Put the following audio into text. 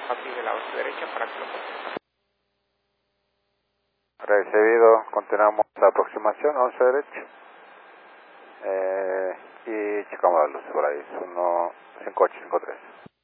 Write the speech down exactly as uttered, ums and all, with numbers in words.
papi de la once derecha para que lo pueda. Recibido, continuamos la aproximación, once derecha. Eh, y checamos la luz por ahí, es uno cinco ocho cinco tres.